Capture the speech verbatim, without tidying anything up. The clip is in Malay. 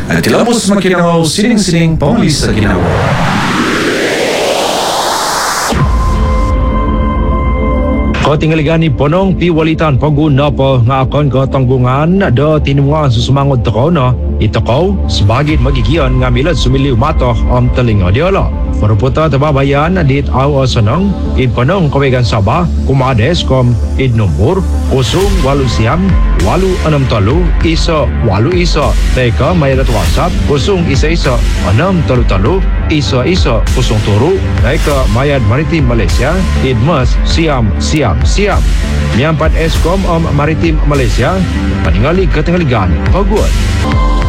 At tilapos makinaw sining-sining pangulis sa Ginoo. Katingaligan ni Ponong piwalitan paguna po nga akon katanggungan do tinuangan susumangod toko no itoko sebagai magigian nga milad sumiliw matoh om telinga diala. Meruputa tababayan dit aw sanang id Ponong kawegan Sabah kumades kom id nomor usung walu siam walu enam talu isa walu isa teka mayat WhatsApp usung isa isa enam talu talu isa isa usung turu teka mayat maritim Malaysia id mas siam siam siam Miampat Eskom om Maritim Malaysia paningali katingaligan pagod.